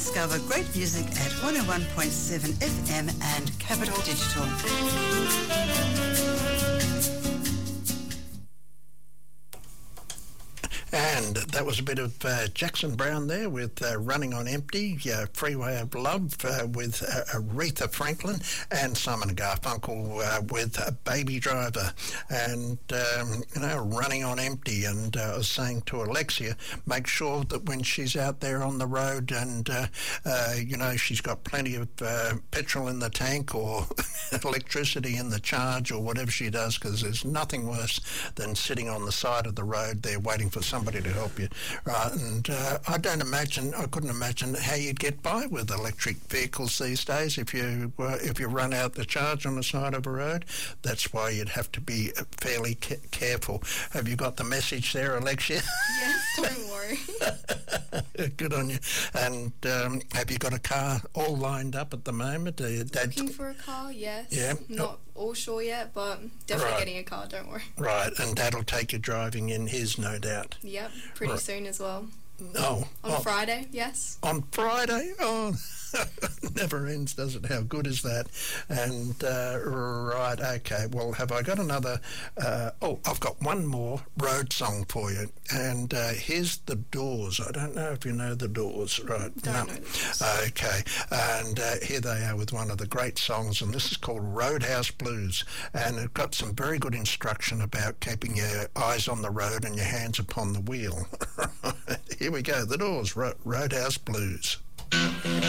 Discover great music at 101.7 FM and Capital Digital. And that was a bit of Jackson Browne there with Running on Empty, Freeway of Love with Aretha Franklin, and Simon & Garfunkel with Baby Driver, and, Running on Empty. And I was saying to Alexia, make sure that when she's out there on the road and, she's got plenty of petrol in the tank or electricity in the charge or whatever she does, because there's nothing worse than sitting on the side of the road there waiting for somebody to help you, right? And I couldn't imagine how you'd get by with electric vehicles these days if you run out the charge on the side of a road. That's why you'd have to be fairly careful. Have you got the message there, Alexia? Yes, don't worry. Good on you. And have you got a car all lined up at the moment? Looking for a car, yes. Yeah. Not all sure yet, but definitely getting a car, don't worry. Right, and Dad'll take you driving in his, no doubt. Yep, pretty soon as well. Oh. On Friday, yes. On Friday? Oh, never ends, does it? How good is that? And, right, okay. Well, have I got another... I've got one more road song for you. And here's The Doors. I don't know if you know The Doors, right? Don't know The Doors. Okay. And here they are with one of the great songs, and this is called Roadhouse Blues. And it's got some very good instruction about keeping your eyes on the road and your hands upon the wheel. Here we go. The Doors, Roadhouse Blues.